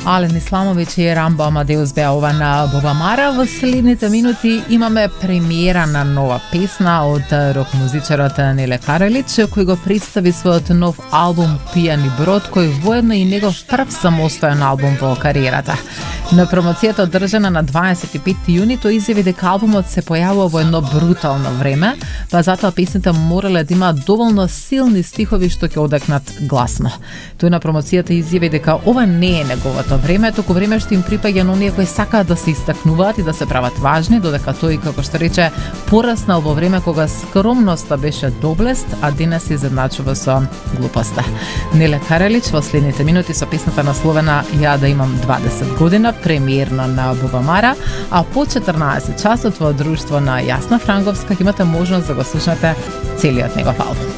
Ален Исламович и Рамбо Амадеус беа ова на Бубамара. Во следните минути имаме премиера на нова песна од рок-музичарот Неле Каралич, кој го представи својот нов албум Пијани брод, кој воедно и негов прв самостоен албум во кариерата. На промоцијата одржана на 25 јуни тој изјави дека албумот се појавува во едно брутално време, па затоа песните морале да имаат доволно силни стихови што ќе одекнат гласно. Тој на промоцијата изјави дека ова не е неговото време, туку време што им припаѓа на оние кои сакаат да се истакнуваат и да се прават важни, додека тој, како што рече, пораснал во време кога скромноста беше доблест, а денес се изедначува со глупоста. Неле Каралич во следните минути со песната насловена Ја да имам 20 година, премиерно на Бубамара, а по 14 часот во друштво на Јасна Франговска имате можност да го слушнете целиот негов албум.